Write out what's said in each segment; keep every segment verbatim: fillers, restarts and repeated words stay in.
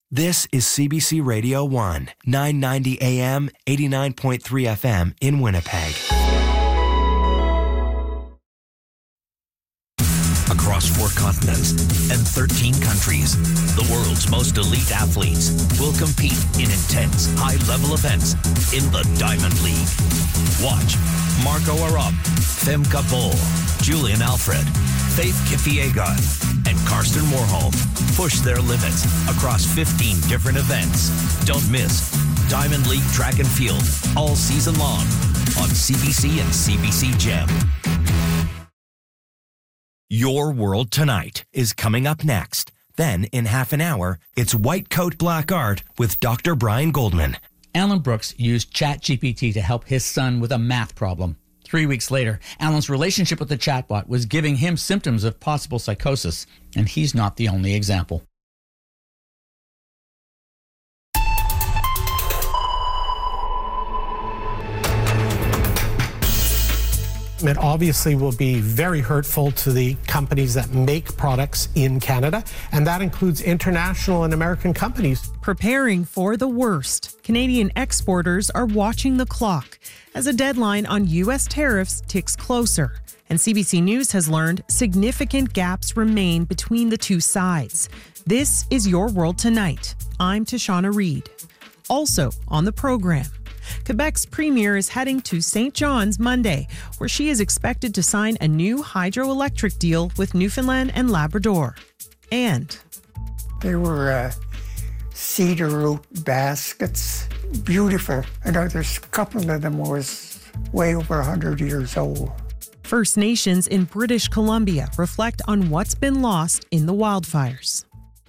This is C B C Radio one, nine ninety A M, eighty-nine point three F M in Winnipeg. Across four continents and thirteen countries, the world's most elite athletes will compete in intense, high-level events in the Diamond League. Watch Marco Arop, Femke Bol, Julian Alfred, Faith Kipyegon, and Karsten Warholm push their limits across fifteen different events. Don't miss Diamond League Track and Field all season long on C B C and C B C Gem. Your World Tonight is coming up next. Then, in half an hour, it's White Coat Black Art with Doctor Brian Goldman. Alan Brooks used ChatGPT to help his son with a math problem. Three weeks later, Alan's relationship with the chatbot was giving him symptoms of possible psychosis, and he's not the only example. It obviously will be very hurtful to the companies that make products in Canada, and that includes international and American companies. Preparing for the worst, Canadian exporters are watching the clock as a deadline on U S tariffs ticks closer. And C B C News has learned significant gaps remain between the two sides. This is Your World Tonight. I'm Tashana Reid. Also on the program, Quebec's premier is heading to Saint John's Monday, where she is expected to sign a new hydroelectric deal with Newfoundland and Labrador. And they were uh, cedar root baskets, beautiful. And there's a couple of them was way over one hundred years old. First Nations in British Columbia reflect on what's been lost in the wildfires.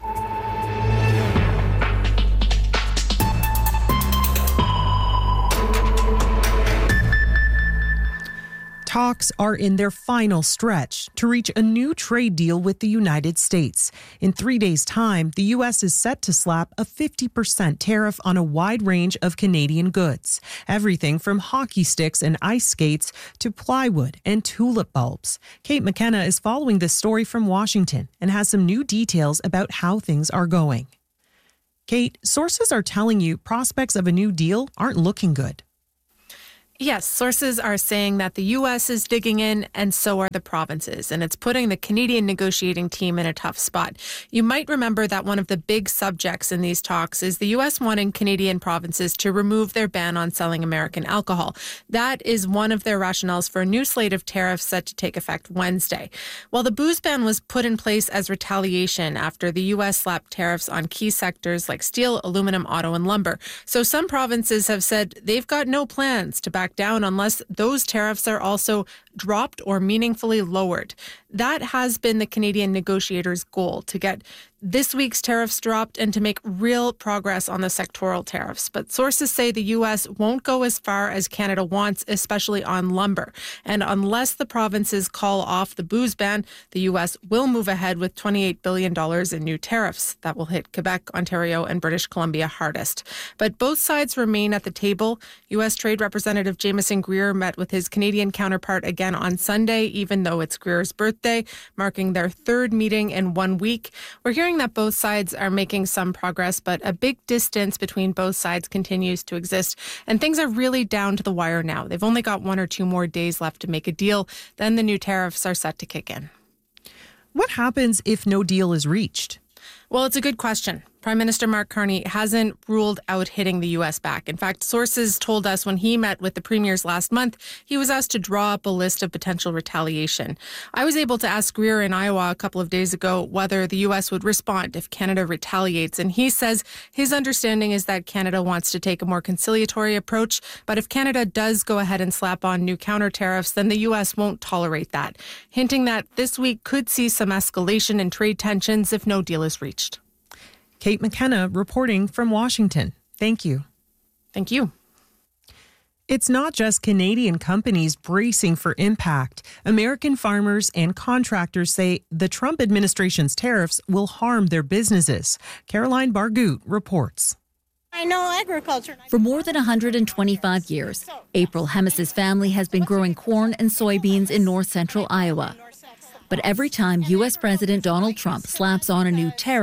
Talks are in their final stretch to reach a new trade deal with the United States. In three days' time, the U S is set to slap a fifty percent tariff on a wide range of Canadian goods. Everything from hockey sticks and ice skates to plywood and tulip bulbs. Kate McKenna is following this story from Washington and has some new details about how things are going. Kate, sources are telling you prospects of a new deal aren't looking good. Yes, sources are saying that the U S is digging in and so are the provinces, and it's putting the Canadian negotiating team in a tough spot. You might remember that one of the big subjects in these talks is the U S wanting Canadian provinces to remove their ban on selling American alcohol. That is one of their rationales for a new slate of tariffs set to take effect Wednesday. Well, the booze ban was put in place as retaliation after the U S slapped tariffs on key sectors like steel, aluminum, auto, and lumber. So some provinces have said they've got no plans to back down unless those tariffs are also dropped or meaningfully lowered. That has been the Canadian negotiators' goal, to get this week's tariffs dropped and to make real progress on the sectoral tariffs. But sources say the U S won't go as far as Canada wants, especially on lumber. And unless the provinces call off the booze ban, the U S will move ahead with twenty-eight billion dollars in new tariffs that will hit Quebec, Ontario, and British Columbia hardest. But both sides remain at the table. U S Trade Representative Jameson Greer met with his Canadian counterpart again on Sunday, even though it's Greer's birthday, marking their third meeting in one week. We're hearing that both sides are making some progress, but a big distance between both sides continues to exist, and things are really down to the wire now. They've only got one or two more days left to make a deal. Then the new tariffs are set to kick in. What happens if no deal is reached? Well, it's a good question. Prime Minister Mark Carney hasn't ruled out hitting the U S back. In fact, sources told us when he met with the premiers last month, he was asked to draw up a list of potential retaliation. I was able to ask Greer in Iowa a couple of days ago whether the U S would respond if Canada retaliates. And he says his understanding is that Canada wants to take a more conciliatory approach. But if Canada does go ahead and slap on new counter tariffs, then the U S won't tolerate that, hinting that this week could see some escalation in trade tensions if no deal is reached. Kate McKenna reporting from Washington. Thank you. Thank you. It's not just Canadian companies bracing for impact. American farmers and contractors say the Trump administration's tariffs will harm their businesses. Caroline Bargout reports. I know agriculture. For more than one hundred twenty-five years, April Hemis's family has been growing corn and soybeans in north-central Iowa. But every time U S President Donald Trump slaps on a new tariff,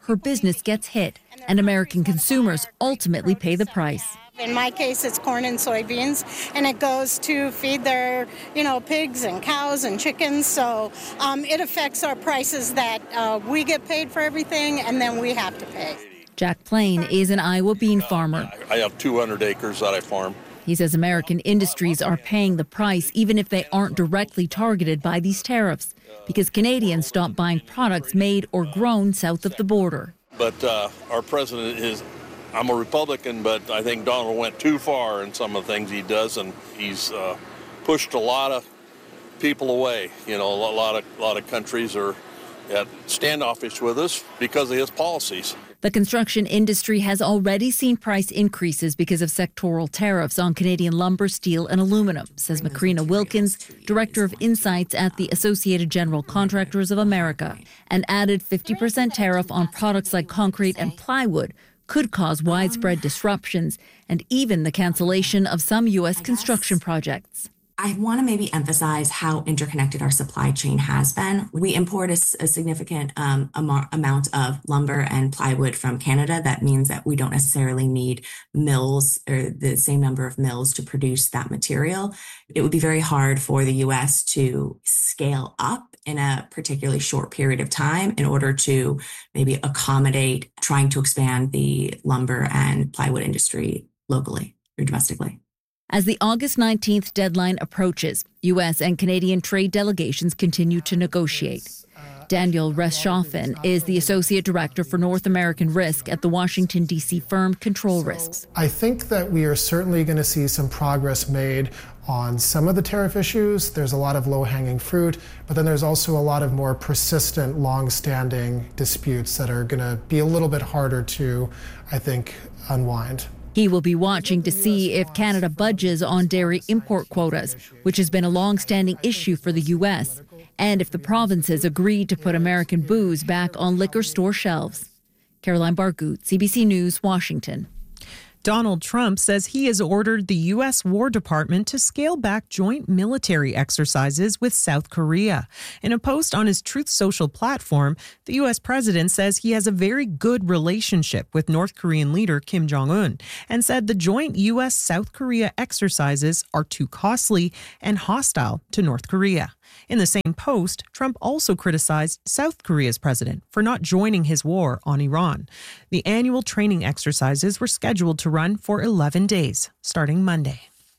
her business gets hit, and American consumers ultimately pay the price. In my case, it's corn and soybeans, and it goes to feed their, you know, pigs and cows and chickens. So um, it affects our prices that uh, we get paid for everything, and then we have to pay. Jack Plain is an Iowa bean farmer. I have two hundred acres that I farm. He says American industries are paying the price even if they aren't directly targeted by these tariffs, because Canadians stop buying products made or grown south of the border. But uh, our president is, I'm a Republican, but I think Donald went too far in some of the things he does, and he's uh, pushed a lot of people away. You know, a lot of, a lot of countries are at standoffish with us because of his policies. The construction industry has already seen price increases because of sectoral tariffs on Canadian lumber, steel, and aluminum, says Macrina Wilkins, Director of Insights at the Associated General Contractors of America. An added fifty percent tariff on products like concrete and plywood could cause widespread disruptions and even the cancellation of some U S construction projects. I want to maybe emphasize how interconnected our supply chain has been. We import a, a significant um, am- amount of lumber and plywood from Canada. That means that we don't necessarily need mills or the same number of mills to produce that material. It would be very hard for the U S to scale up in a particularly short period of time in order to maybe accommodate trying to expand the lumber and plywood industry locally or domestically. As the August nineteenth deadline approaches, U S and Canadian trade delegations continue to negotiate. Daniel Reschoffen is the Associate Director for North American Risk at the Washington, D C firm Control Risks. I think that we are certainly going to see some progress made on some of the tariff issues. There's a lot of low-hanging fruit, but then there's also a lot of more persistent, long-standing disputes that are going to be a little bit harder to, I think, unwind. He will be watching to see if Canada budges on dairy import quotas, which has been a long-standing issue for the U S, and if the provinces agree to put American booze back on liquor store shelves. Caroline Bargout, C B C News, Washington. Donald Trump says he has ordered the U S War Department to scale back joint military exercises with South Korea. In a post on his Truth Social platform, the U S president says he has a very good relationship with North Korean leader Kim Jong-un and said the joint U S South Korea exercises are too costly and hostile to North Korea. In the same post, Trump also criticized South Korea's president for not joining his war on Iran. The annual training exercises were scheduled to run for eleven days, starting Monday.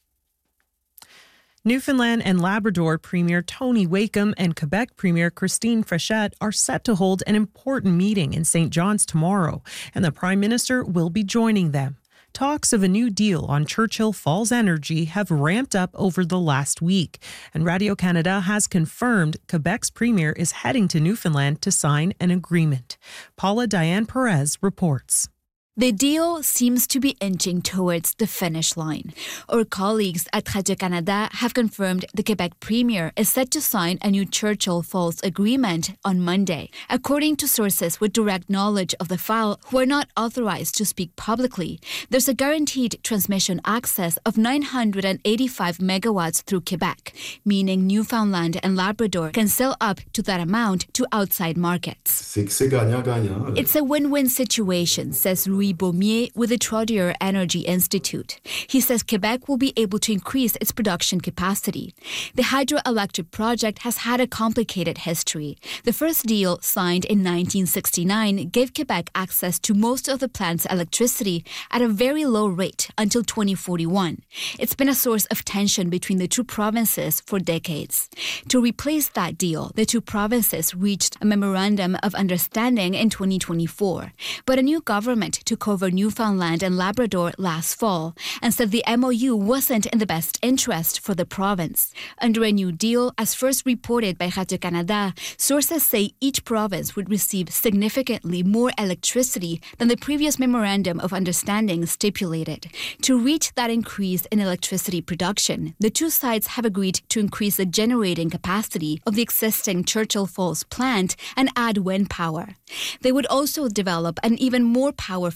Newfoundland and Labrador Premier Tony Wakeham and Quebec Premier Christine Frechette are set to hold an important meeting in Saint John's tomorrow, and the Prime Minister will be joining them. Talks of a new deal on Churchill Falls Energy have ramped up over the last week, and Radio-Canada has confirmed Quebec's premier is heading to Newfoundland to sign an agreement. Paula Diane Perez reports. The deal seems to be inching towards the finish line. Our colleagues at Radio-Canada have confirmed the Quebec Premier is set to sign a new Churchill Falls agreement on Monday, according to sources with direct knowledge of the file who are not authorized to speak publicly. There's a guaranteed transmission access of nine hundred eighty-five megawatts through Quebec, meaning Newfoundland and Labrador can sell up to that amount to outside markets. It's a win-win situation, says Louis Beaumier with the Trottier Energy Institute. He says Quebec will be able to increase its production capacity. The hydroelectric project has had a complicated history. The first deal, signed in nineteen sixty-nine, gave Quebec access to most of the plant's electricity at a very low rate until twenty forty-one. It's been a source of tension between the two provinces for decades. To replace that deal, the two provinces reached a memorandum of understanding in twenty twenty-four. But a new government to took over Newfoundland and Labrador last fall and said the M O U wasn't in the best interest for the province. Under a new deal, as first reported by Radio-Canada, sources say each province would receive significantly more electricity than the previous memorandum of understanding stipulated. To reach that increase in electricity production, the two sides have agreed to increase the generating capacity of the existing Churchill Falls plant and add wind power. They would also develop an even more powerful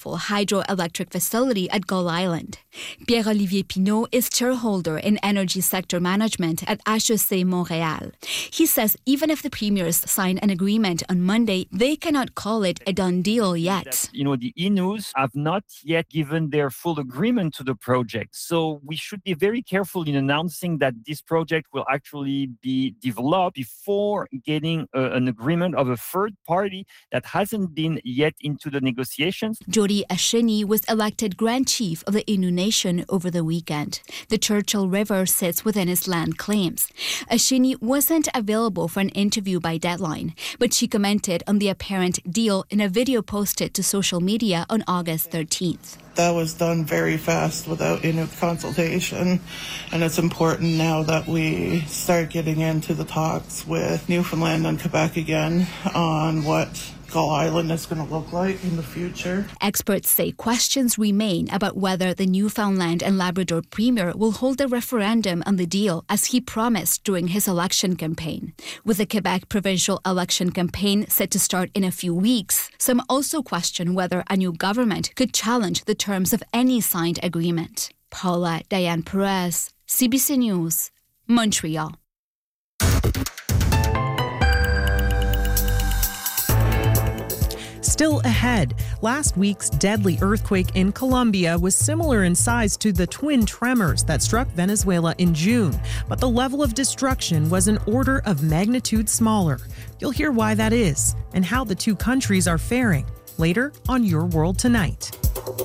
powerful hydroelectric facility at Gull Island. Pierre-Olivier Pinault is shareholder in energy sector management at H E C Montréal. He says even if the premiers sign an agreement on Monday, they cannot call it a done deal yet. That, you know, the Inuits have not yet given their full agreement to the project. So we should be very careful in announcing that this project will actually be developed before getting a, an agreement of a third party that hasn't been yet into the negotiations. Jody Asheni was elected Grand Chief of the Innu Nation over the weekend. The Churchill River sits within his land claims. Asheni wasn't available for an interview by deadline, but she commented on the apparent deal in a video posted to social media on August thirteenth. That was done very fast without Inuit consultation, and it's important now that we start getting into the talks with Newfoundland and Quebec again on what Gull Island is going to look like in the future. Experts say questions remain about whether the Newfoundland and Labrador Premier will hold a referendum on the deal as he promised during his election campaign. With the Quebec provincial election campaign set to start in a few weeks, some also question whether a new government could challenge the terms of any signed agreement. Paula Diane Perez, C B C News, Montreal. Still ahead, last week's deadly earthquake in Colombia was similar in size to the twin tremors that struck Venezuela in June, but the level of destruction was an order of magnitude smaller. You'll hear why that is and how the two countries are faring later on Your World Tonight.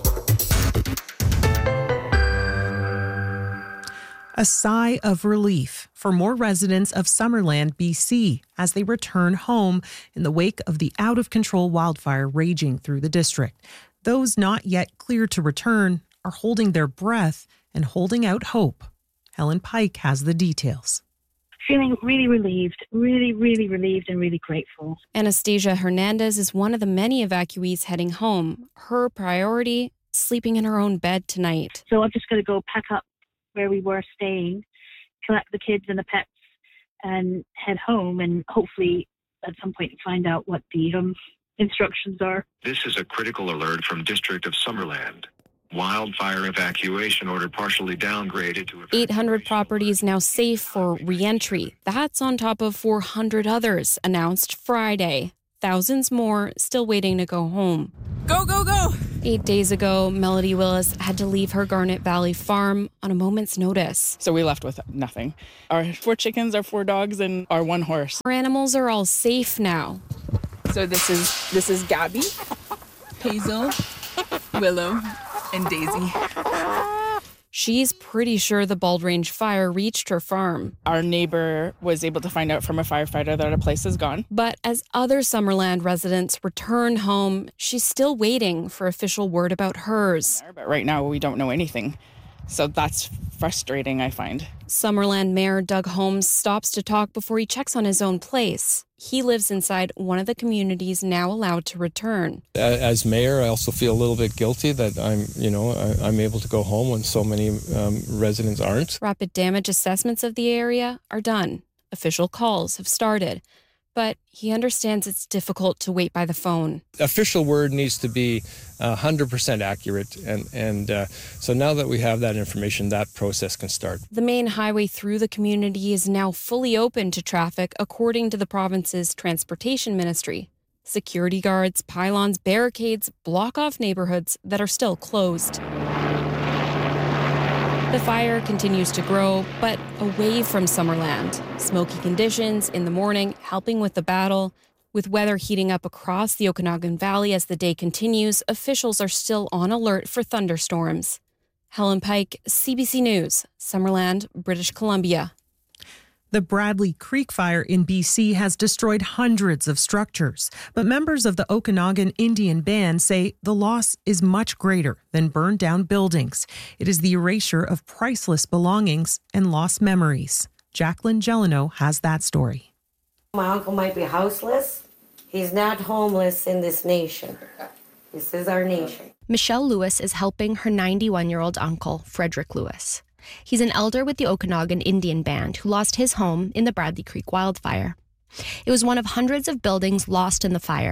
A sigh of relief for more residents of Summerland, B C, as they return home in the wake of the out-of-control wildfire raging through the district. Those not yet cleared to return are holding their breath and holding out hope. Helen Pike has the details. Feeling really relieved, really, really relieved and really grateful. Anastasia Hernandez is one of the many evacuees heading home. Her priority, sleeping in her own bed tonight. So I'm just going to go pack up where we were staying, collect the kids and the pets, and head home, and hopefully at some point find out what the um, instructions are. This is a critical alert from District of Summerland. Wildfire evacuation order partially downgraded to eight hundred properties now safe for re-entry. That's on top of four hundred others announced Friday. Thousands more still waiting to go home. Go, go, go! Eight days ago, Melody Willis had to leave her Garnet Valley farm on a moment's notice. So we left with nothing. Our four chickens, our four dogs, and our one horse. Our animals are all safe now. So this is this is Gabby, Hazel, Willow, and Daisy. She's pretty sure the Bald Range fire reached her farm. Our neighbor was able to find out from a firefighter that our place is gone. But as other Summerland residents return home, she's still waiting for official word about hers. But right now, we don't know anything. So that's frustrating, I find. Summerland Mayor Doug Holmes stops to talk before he checks on his own place. He lives inside one of the communities now allowed to return. As mayor, I also feel a little bit guilty that I'm, you know, I'm able to go home when so many um, residents aren't. Rapid damage assessments of the area are done. Official calls have started. But he understands it's difficult to wait by the phone. Official word needs to be one hundred percent accurate. And, and uh, so now that we have that information, that process can start. The main highway through the community is now fully open to traffic, according to the province's transportation ministry. Security guards, pylons, barricades block off neighborhoods that are still closed. The fire continues to grow, but away from Summerland. Smoky conditions in the morning helping with the battle. With weather heating up across the Okanagan Valley as the day continues, officials are still on alert for thunderstorms. Helen Pike, C B C News, Summerland, British Columbia. The Bradley Creek fire in B C has destroyed hundreds of structures, but members of the Okanagan Indian Band say the loss is much greater than burned down buildings. It is the erasure of priceless belongings and lost memories. Jacqueline Gelano has that story. My uncle might be houseless. He's not homeless in this nation. This is our nation. Michelle Lewis is helping her ninety-one-year-old uncle, Frederick Lewis. He's an elder with the Okanagan Indian Band who lost his home in the Bradley Creek wildfire. It was one of hundreds of buildings lost in the fire.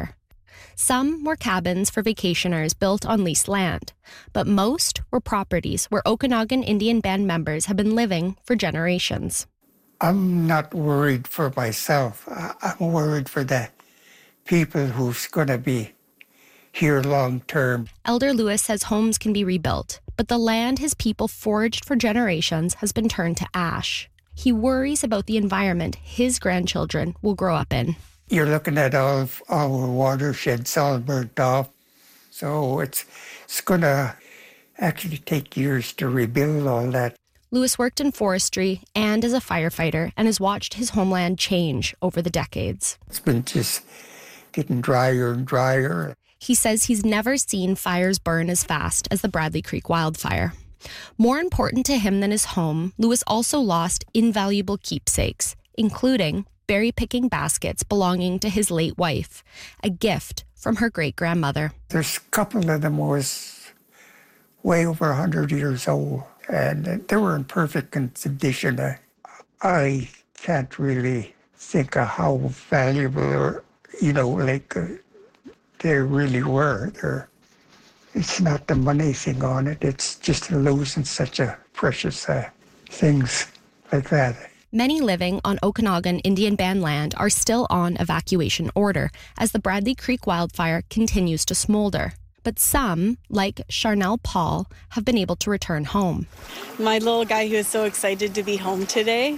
Some were cabins for vacationers built on leased land, but most were properties where Okanagan Indian Band members have been living for generations. I'm not worried for myself. I'm worried for the people who's going to be here long term. Elder Lewis says homes can be rebuilt, but the land his people foraged for generations has been turned to ash. He worries about the environment his grandchildren will grow up in. You're looking at all of our watersheds all burnt off, so it's, it's going to actually take years to rebuild all that. Lewis worked in forestry and as a firefighter and has watched his homeland change over the decades. It's been just getting drier and drier. He says he's never seen fires burn as fast as the Bradley Creek wildfire. More important to him than his home, Lewis also lost invaluable keepsakes, including berry-picking baskets belonging to his late wife, a gift from her great-grandmother. There's a couple of them was way over one hundred years old, and they were in perfect condition. I, I can't really think of how valuable or, you know, like uh, they really were. They're, it's not the money thing on it. It's just losing such a precious uh, things like that. Many living on Okanagan Indian Band land are still on evacuation order as the Bradley Creek wildfire continues to smolder. But some, like Charnel Paul, have been able to return home. My little guy, he was so excited to be home today.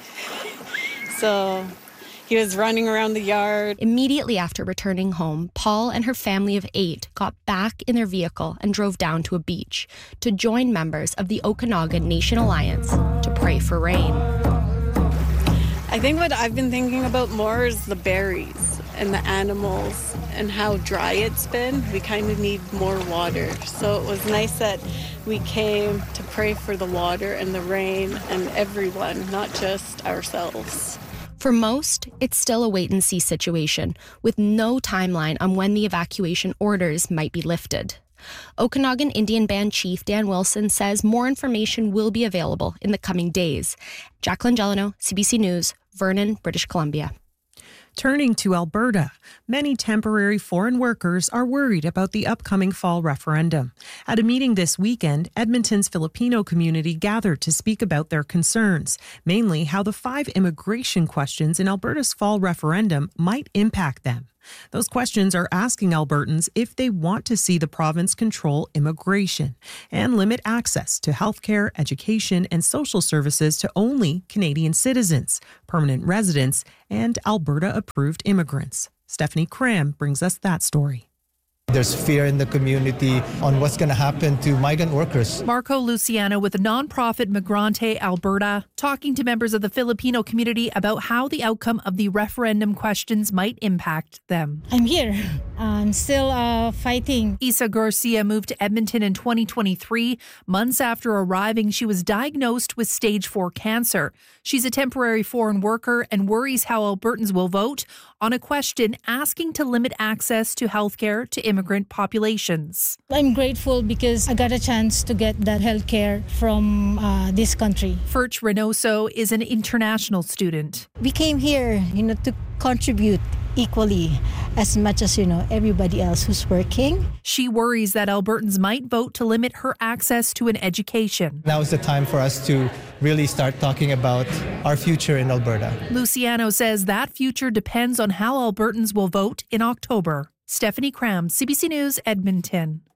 So he was running around the yard. Immediately after returning home, Paul and her family of eight got back in their vehicle and drove down to a beach to join members of the Okanagan Nation Alliance to pray for rain. I think what I've been thinking about more is the berries and the animals and how dry it's been. We kind of need more water. So it was nice that we came to pray for the water and the rain and everyone, not just ourselves. For most, it's still a wait-and-see situation, with no timeline on when the evacuation orders might be lifted. Okanagan Indian Band Chief Dan Wilson says more information will be available in the coming days. Jacqueline Gelano, C B C News, Vernon, British Columbia. Turning to Alberta, many temporary foreign workers are worried about the upcoming fall referendum. At a meeting this weekend, Edmonton's Filipino community gathered to speak about their concerns, mainly how the five immigration questions in Alberta's fall referendum might impact them. Those questions are asking Albertans if they want to see the province control immigration and limit access to healthcare, education, and social services to only Canadian citizens, permanent residents, and Alberta-approved immigrants. Stephanie Cram brings us that story. There's fear in the community on what's going to happen to migrant workers. Marco Luciano with the nonprofit Migrante Alberta, talking to members of the Filipino community about how the outcome of the referendum questions might impact them. I'm here. I'm still uh, fighting. Isa Garcia moved to Edmonton in twenty twenty-three. Months after arriving, she was diagnosed with stage four cancer. She's a temporary foreign worker and worries how Albertans will vote on a question asking to limit access to healthcare to immigrant populations. I'm grateful because I got a chance to get that healthcare from uh, this country. Furch Reynoso is an international student. We came here, you know, to contribute equally as much as, you know, everybody else who's working. She worries that Albertans might vote to limit her access to an education. Now is the time for us to really start talking about our future in Alberta. Luciano says that future depends on how Albertans will vote in October. Stephanie Cram, C B C News, Edmonton.